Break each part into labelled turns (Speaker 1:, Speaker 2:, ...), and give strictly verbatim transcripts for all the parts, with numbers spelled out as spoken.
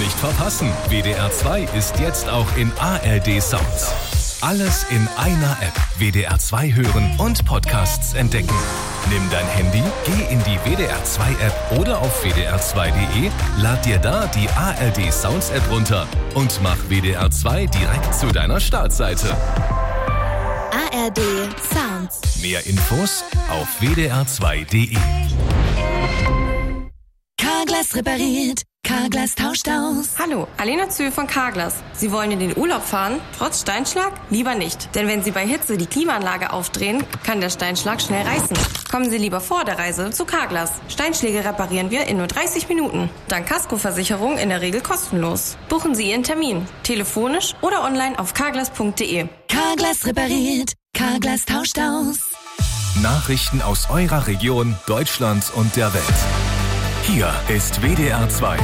Speaker 1: nicht verpassen. W D R zwei ist jetzt auch in A R D Sounds. Alles in einer App. W D R zwei hören und Podcasts entdecken. Nimm dein Handy, geh in die W D R zwei App oder auf w d r zwei punkt d e, lad dir da die A R D Sounds App runter und mach W D R zwei direkt zu deiner Startseite.
Speaker 2: A R D Sounds.
Speaker 1: Mehr Infos auf w d r zwei punkt d e.
Speaker 2: Carglass repariert. Carglass tauscht aus.
Speaker 3: Hallo, Alena Zühl von Carglass. Sie wollen in den Urlaub fahren? Trotz Steinschlag? Lieber nicht. Denn wenn Sie bei Hitze die Klimaanlage aufdrehen, kann der Steinschlag schnell reißen. Kommen Sie lieber vor der Reise zu Carglass. Steinschläge reparieren wir in nur dreißig Minuten. Dank Kaskoversicherung in der Regel kostenlos. Buchen Sie Ihren Termin. Telefonisch oder online auf carglass punkt d e.
Speaker 2: Carglass repariert. Carglass tauscht aus.
Speaker 1: Nachrichten aus eurer Region, Deutschland und der Welt. Hier ist W D R zwei.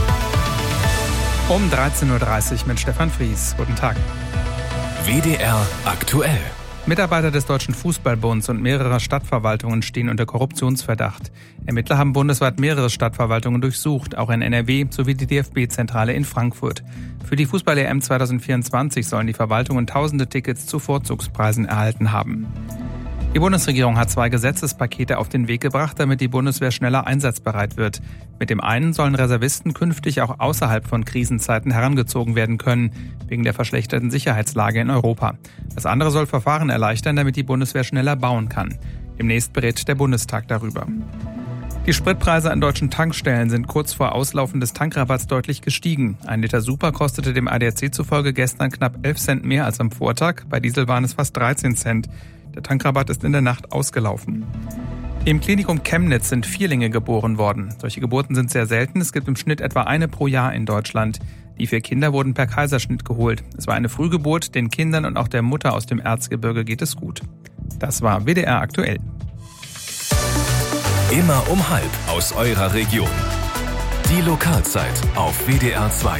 Speaker 4: Um dreizehn Uhr dreißig mit Stefan Fries. Guten Tag.
Speaker 1: W D R aktuell.
Speaker 4: Mitarbeiter des Deutschen Fußballbunds und mehrerer Stadtverwaltungen stehen unter Korruptionsverdacht. Ermittler haben bundesweit mehrere Stadtverwaltungen durchsucht, auch in N R W sowie die D F B-Zentrale in Frankfurt. Für die Fußball-E M zwanzig vierundzwanzig sollen die Verwaltungen tausende Tickets zu Vorzugspreisen erhalten haben. Die Bundesregierung hat zwei Gesetzespakete auf den Weg gebracht, damit die Bundeswehr schneller einsatzbereit wird. Mit dem einen sollen Reservisten künftig auch außerhalb von Krisenzeiten herangezogen werden können, wegen der verschlechterten Sicherheitslage in Europa. Das andere soll Verfahren erleichtern, damit die Bundeswehr schneller bauen kann. Demnächst berät der Bundestag darüber. Die Spritpreise an deutschen Tankstellen sind kurz vor Auslaufen des Tankrabatts deutlich gestiegen. Ein Liter Super kostete dem A D A C zufolge gestern knapp elf Cent mehr als am Vortag. Bei Diesel waren es fast dreizehn Cent. Der Tankrabatt ist in der Nacht ausgelaufen. Im Klinikum Chemnitz sind Vierlinge geboren worden. Solche Geburten sind sehr selten. Es gibt im Schnitt etwa eine pro Jahr in Deutschland. Die vier Kinder wurden per Kaiserschnitt geholt. Es war eine Frühgeburt. Den Kindern und auch der Mutter aus dem Erzgebirge geht es gut. Das war W D R aktuell.
Speaker 1: Immer um halb aus eurer Region. Die Lokalzeit auf W D R zwei.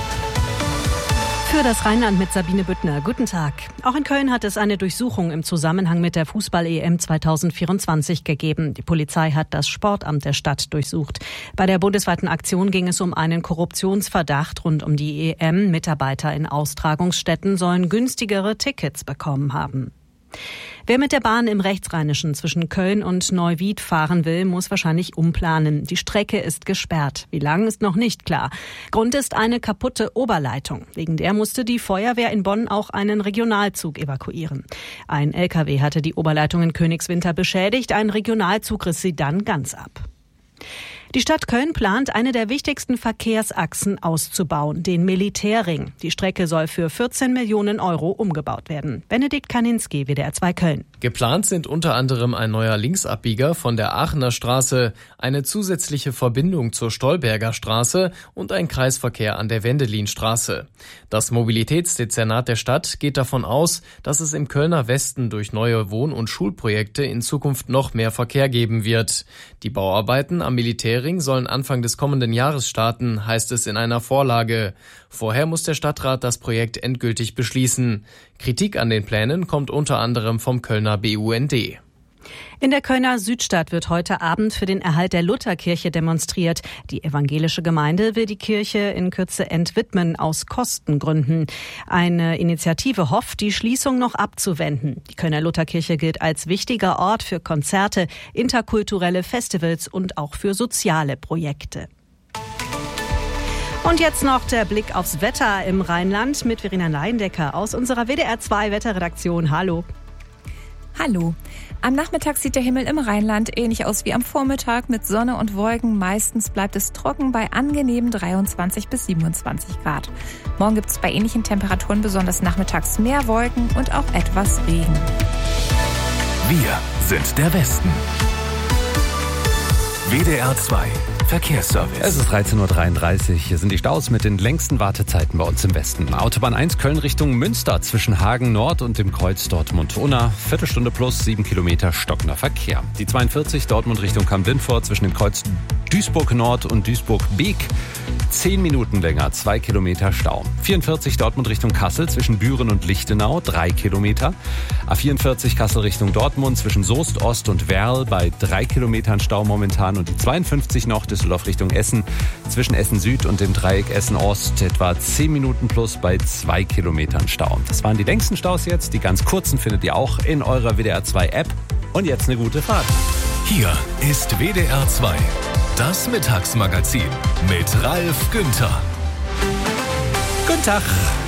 Speaker 5: Für das Rheinland mit Sabine Büttner. Guten Tag. Auch in Köln hat es eine Durchsuchung im Zusammenhang mit der Fußball-E M zwanzig vierundzwanzig gegeben. Die Polizei hat das Sportamt der Stadt durchsucht. Bei der bundesweiten Aktion ging es um einen Korruptionsverdacht rund um die E M. Mitarbeiter in Austragungsstätten sollen günstigere Tickets bekommen haben. Wer mit der Bahn im Rechtsrheinischen zwischen Köln und Neuwied fahren will, muss wahrscheinlich umplanen. Die Strecke ist gesperrt. Wie lang ist noch nicht klar. Grund ist eine kaputte Oberleitung. Wegen der musste die Feuerwehr in Bonn auch einen Regionalzug evakuieren. Ein L K W hatte die Oberleitung in Königswinter beschädigt. Ein Regionalzug riss sie dann ganz ab. Die Stadt Köln plant, eine der wichtigsten Verkehrsachsen auszubauen, den Militärring. Die Strecke soll für vierzehn Millionen Euro umgebaut werden. Benedikt Kaninski, W D R zwei Köln.
Speaker 6: Geplant sind unter anderem ein neuer Linksabbieger von der Aachener Straße, eine zusätzliche Verbindung zur Stolberger Straße und ein Kreisverkehr an der Wendelinstraße. Das Mobilitätsdezernat der Stadt geht davon aus, dass es im Kölner Westen durch neue Wohn- und Schulprojekte in Zukunft noch mehr Verkehr geben wird. Die Bauarbeiten am Militärring sollen Anfang des kommenden Jahres starten, heißt es in einer Vorlage. Vorher muss der Stadtrat das Projekt endgültig beschließen. Kritik an den Plänen kommt unter anderem vom Kölner B U N D.
Speaker 5: In der Kölner Südstadt wird heute Abend für den Erhalt der Lutherkirche demonstriert. Die evangelische Gemeinde will die Kirche in Kürze entwidmen aus Kostengründen. Eine Initiative hofft, die Schließung noch abzuwenden. Die Kölner Lutherkirche gilt als wichtiger Ort für Konzerte, interkulturelle Festivals und auch für soziale Projekte. Und jetzt noch der Blick aufs Wetter im Rheinland mit Verena Leindecker aus unserer W D R zwei Wetterredaktion. Hallo.
Speaker 7: Hallo. Am Nachmittag sieht der Himmel im Rheinland ähnlich aus wie am Vormittag mit Sonne und Wolken. Meistens bleibt es trocken bei angenehmen dreiundzwanzig bis siebenundzwanzig Grad. Morgen gibt es bei ähnlichen Temperaturen besonders nachmittags mehr Wolken und auch etwas Regen.
Speaker 1: Wir sind der Westen. W D R zwei Verkehrsservice.
Speaker 8: Es ist dreizehn Uhr dreiunddreißig. Hier sind die Staus mit den längsten Wartezeiten bei uns im Westen. Autobahn eins Köln Richtung Münster zwischen Hagen Nord und dem Kreuz Dortmund-Unna. Viertelstunde plus, sieben Kilometer stockender Verkehr. Die zweiundvierzig Dortmund Richtung Kamp-Lindfort zwischen dem Kreuz Duisburg Nord und Duisburg Beek. zehn Minuten länger, zwei Kilometer Stau. vierundvierzig Dortmund Richtung Kassel zwischen Büren und Lichtenau, drei Kilometer. A vierundvierzig Kassel Richtung Dortmund zwischen Soest Ost und Werl bei drei Kilometern Stau momentan. Und die zweiundfünfzig noch Düsseldorf Richtung Essen zwischen Essen Süd und dem Dreieck Essen Ost etwa zehn Minuten plus bei zwei Kilometern Stau. Das waren die längsten Staus jetzt. Die ganz kurzen findet ihr auch in eurer W D R zwei App. Und jetzt eine gute Fahrt.
Speaker 1: Hier ist W D R zwei, das Mittagsmagazin mit Ralf Günther.
Speaker 8: Guten Tag.